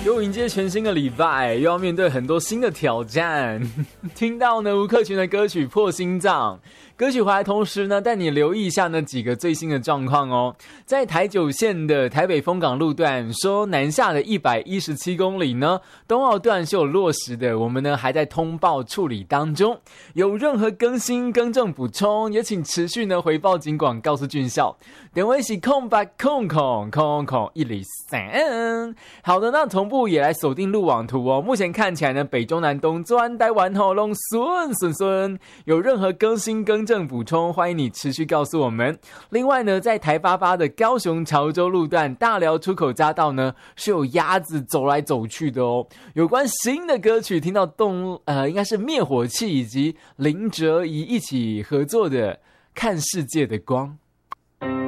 又迎接全新的礼拜，又要面对很多新的挑战。听到呢吴克群的歌曲《破心脏》，歌曲回来同时呢，带你留意一下呢几个最新的状况哦。在台九线的台北丰港路段，说南下的117公里呢，东澳段是有落实的，我们呢还在通报处理当中。有任何更新、更正、补充，也请持续呢回报警广，告诉军校。点位是空白空103。好的，那同步也来锁定路网图哦。目前看起来呢，北中南东专台湾后拢顺。有任何更新、更正、补充，欢迎你持续告诉我们。另外呢，在台88的高雄潮州路段大寮出口匝道呢，是有鸭子走来走去的哦。有关新的歌曲，听到应该是灭火器以及林哲仪一起合作的《看世界的光》。